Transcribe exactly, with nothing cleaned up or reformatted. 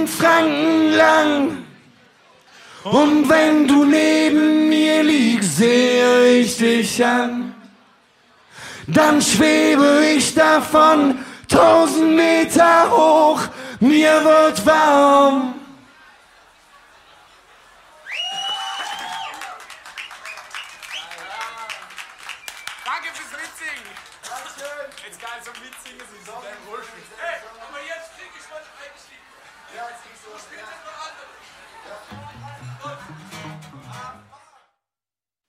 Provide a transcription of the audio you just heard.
Franken lang. Und wenn du neben mir liegst, sehe ich dich an. Dann schwebe ich davon tausend Meter hoch, mir wird warm. Danke fürs Mitsingen. Dankeschön. Jetzt geil zum Mitsingen, sie sind ein Rollstuhl. Hey, aber jetzt krieg ich was eigentlich. Ja, jetzt kriegst du was. Spielt das noch andere. Ja.